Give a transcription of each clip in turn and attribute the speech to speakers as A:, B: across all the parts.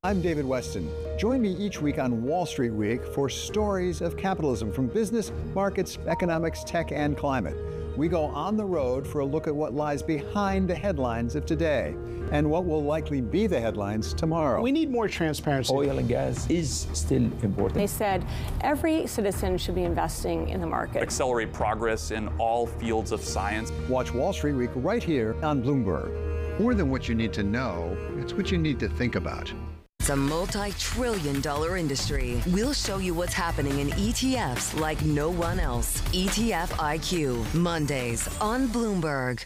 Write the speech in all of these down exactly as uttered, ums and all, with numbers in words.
A: I'm David Weston. Join me each week on Wall Street Week for stories of capitalism from business, markets, economics, tech, and climate. We go on the road for a look at what lies behind the headlines of today and what will likely be the headlines tomorrow.
B: We need more transparency.
C: Oil and gas is still important.
D: They said every citizen should be investing in the market.
E: Accelerate progress in all fields of science.
A: Watch Wall Street Week right here on Bloomberg. More than what you need to know, it's what you need to think about.
F: It's a multi-trillion dollar industry. We'll show you what's happening in E T Fs like no one else. E T F I Q, Mondays on Bloomberg.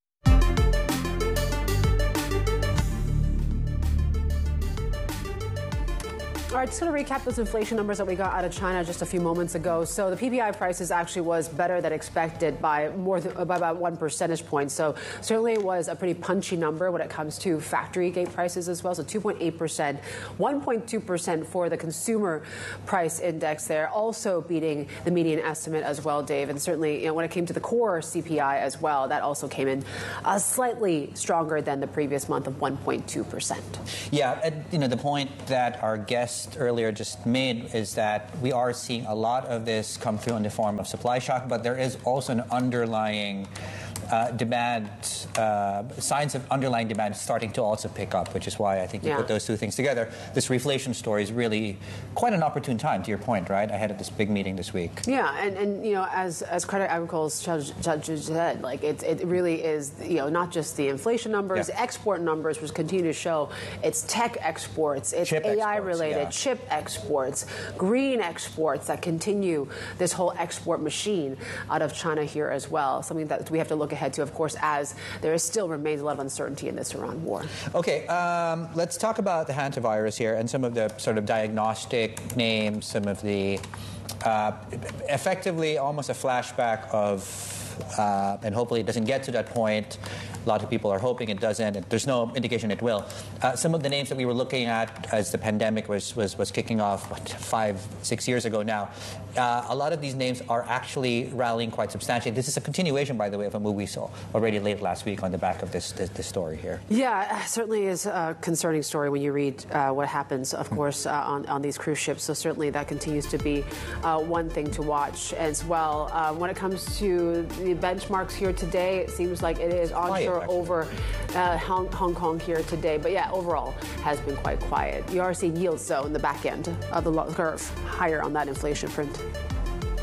G: All right, just going to recap those inflation numbers that we got out of China just a few moments ago. So the P P I prices actually was better than expected by more than, by about one percentage point. So certainly it was a pretty punchy number when it comes to factory gate prices as well. So two point eight percent, one point two percent for the consumer price index there, also beating the median estimate as well, Dave. And certainly, you know, when it came to the core C P I as well, that also came in uh, slightly stronger than the previous month of one point two percent.
H: Yeah, and, you know, the point that our guest earlier just made is that we are seeing a lot of this come through in the form of supply shock, but there is also an underlying uh, demand, uh, signs of underlying demand starting to also pick up, which is why I think you yeah. put those two things together. This reflation story is really quite an opportune time, to your point, right? Ahead of this big meeting this week.
G: Yeah, and, and you know, as as Credit Agricole's judge, judge said, like it, it really is, you know, not just the inflation numbers, yeah. export numbers, which continue to show it's tech exports, it's
H: chip
G: A I-related,
H: yeah.
G: chip exports, green exports that continue this whole export machine out of China here as well. Something that we have to look ahead to, of course, as there is still remains a lot of uncertainty in this Iran war.
H: Okay, um, let's talk about the hantavirus here and some of the sort of diagnostic names, some of the uh, effectively almost a flashback of, uh, and hopefully it doesn't get to that point. A lot of people are hoping it doesn't, and there's no indication it will. Uh, some of the names that we were looking at as the pandemic was was, was kicking off what, five, six years ago now, uh, a lot of these names are actually rallying quite substantially. This is a continuation, by the way, of a move we saw already late last week on the back of this this, this story here.
G: Yeah, it certainly is a concerning story when you read uh, what happens, of course, uh, on, on these cruise ships. So certainly that continues to be uh, one thing to watch as well. Uh, when it comes to the benchmarks here today, it seems like it is onshore over uh, Hong, Hong Kong here today. But yeah, overall has been quite quiet. You are seeing yields, though, in the back end of the curve higher on that inflation print.